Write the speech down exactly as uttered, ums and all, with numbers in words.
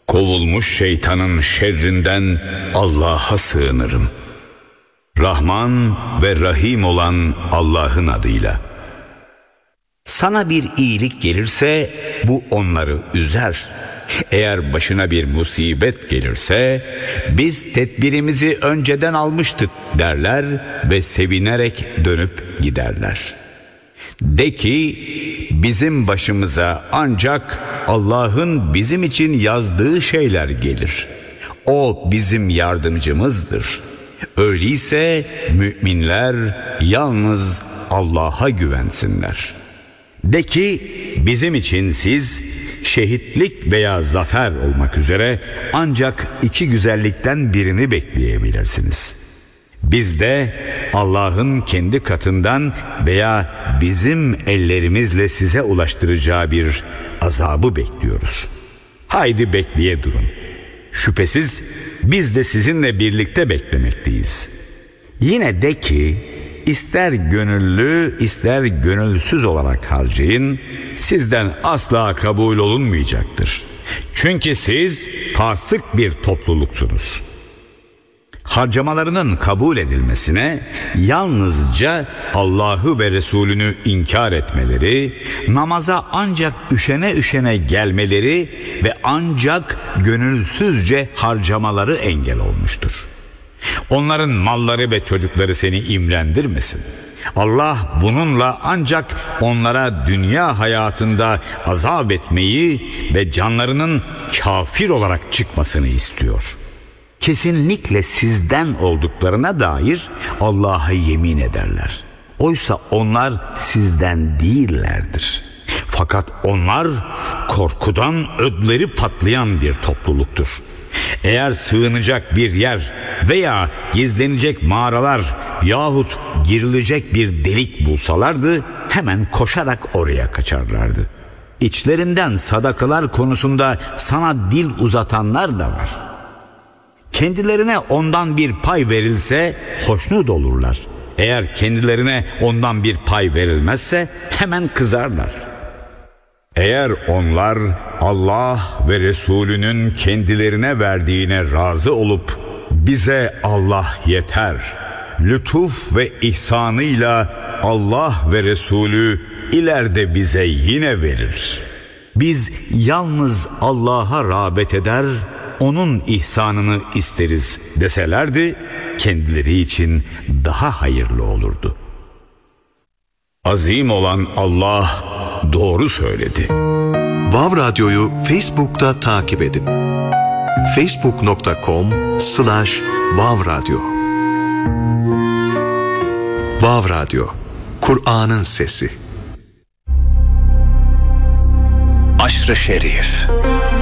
Kovulmuş şeytanın şerrinden Allah'a sığınırım. Rahman ve Rahim olan Allah'ın adıyla. Sana bir iyilik gelirse bu onları üzer. Eğer başına bir musibet gelirse biz tedbirimizi önceden almıştık derler ve sevinerek dönüp giderler. De ki bizim başımıza ancak Allah'ın bizim için yazdığı şeyler gelir. O bizim yardımcımızdır. Öyleyse müminler yalnız Allah'a güvensinler. De ki bizim için siz şehitlik veya zafer olmak üzere ancak iki güzellikten birini bekleyebilirsiniz. Biz de Allah'ın kendi katından veya bizim ellerimizle size ulaştıracağı bir azabı bekliyoruz. Haydi bekleye durun. Şüphesiz biz de sizinle birlikte beklemekteyiz. Yine de ki ister gönüllü ister gönülsüz olarak harcayın, sizden asla kabul olunmayacaktır. Çünkü siz fasık bir topluluksunuz. Harcamalarının kabul edilmesine yalnızca Allah'ı ve Resulünü inkar etmeleri, namaza ancak üşene üşene gelmeleri ve ancak gönülsüzce harcamaları engel olmuştur. Onların malları ve çocukları seni imrendirmesin. Allah bununla ancak onlara dünya hayatında azap etmeyi ve canlarının kafir olarak çıkmasını istiyor. Kesinlikle sizden olduklarına dair Allah'a yemin ederler. Oysa onlar sizden değillerdir. Fakat onlar korkudan ödleri patlayan bir topluluktur. Eğer sığınacak bir yer veya gizlenecek mağaralar yahut girilecek bir delik bulsalardı hemen koşarak oraya kaçarlardı. İçlerinden sadakalar konusunda sana dil uzatanlar da var. Kendilerine ondan bir pay verilse hoşnut olurlar. Eğer kendilerine ondan bir pay verilmezse hemen kızarlar. Eğer onlar Allah ve Resulünün kendilerine verdiğine razı olup bize Allah yeter, lütuf ve ihsanıyla Allah ve Resulü ileride bize yine verir. Biz yalnız Allah'a rağbet eder, onun ihsanını isteriz deselerdi kendileri için daha hayırlı olurdu. Azim olan Allah doğru söyledi. Vav Radyo'yu Facebook'ta takip edin. facebook nokta com slash vav radyo. Vav Radyo, Kur'an'ın sesi. Aşr-ı Şerif.